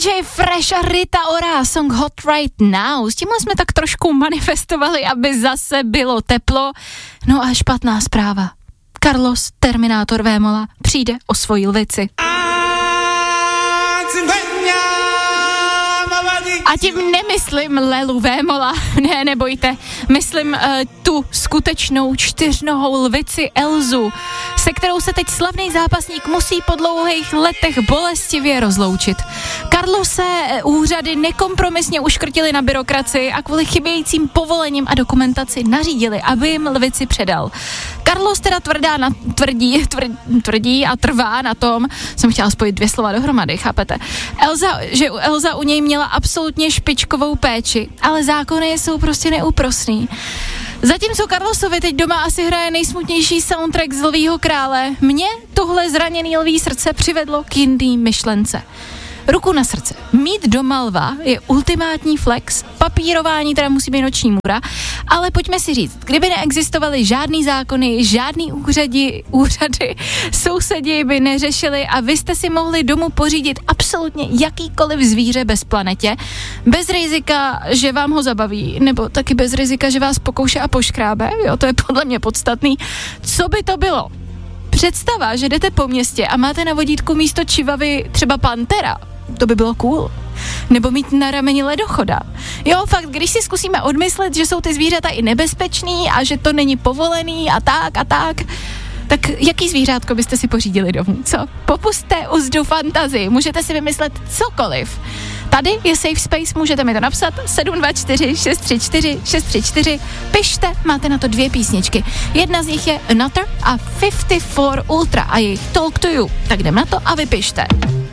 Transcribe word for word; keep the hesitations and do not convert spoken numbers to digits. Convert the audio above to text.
J Fresh a Rita Ora, song Hot Right Now. S tímhle jsme tak trošku manifestovali, aby zase bylo teplo. No a špatná zpráva. Carlos, Terminátor Vémola, přijde o svoji lvici. A tím nemyslím Lelu Vémola, ne, nebojte, myslím uh, tu skutečnou čtyřnohou lvici Elzu, se kterou se teď slavný zápasník musí po dlouhých letech bolestivě rozloučit. Carlose úřady nekompromisně uškrtili na byrokracii a kvůli chybějícím povolením a dokumentaci nařídili, aby jim lvici předal. Carlos teda tvrdá na, tvrdí, tvrdí, tvrdí a trvá na tom, jsem chtěla spojit dvě slova dohromady, chápete? Elza, že Elza u něj měla absolutně špičkovou péči, ale zákony jsou prostě neúprosný. Zatímco Carlosovi teď doma asi hraje nejsmutnější soundtrack z Lvího krále, mě tohle zraněný lví srdce přivedlo k jiným myšlence. Ruku na srdce. Mít doma lva je ultimátní flex, papírování teda musí být noční můra, ale pojďme si říct, kdyby neexistovaly žádný zákony, žádný úřadi, úřady, sousedi by neřešili a vy jste si mohli domů pořídit absolutně jakýkoliv zvíře bez planetě, bez rizika, že vám ho zabaví, nebo taky bez rizika, že vás pokouše a poškrábe, jo, to je podle mě podstatný. Co by to bylo? Představa, že jdete po městě a máte na vodítku místo čivavy třeba pantera, to by bylo cool. Nebo mít na rameni ledochoda. Jo, fakt, když si zkusíme odmyslet, že jsou ty zvířata i nebezpečný a že to není povolený a tak a tak, tak jaký zvířátko byste si pořídili domů, co? Popusťte uzdu fantazii, můžete si vymyslet cokoliv. Tady je Safe Space, můžete mi to napsat sedm dva čtyři šest tři čtyři šest tři čtyři, pište, máte na to dvě písničky. Jedna z nich je Another a padesát čtyři Ultra a jejich Talk to You. Tak jdem na to a vypište.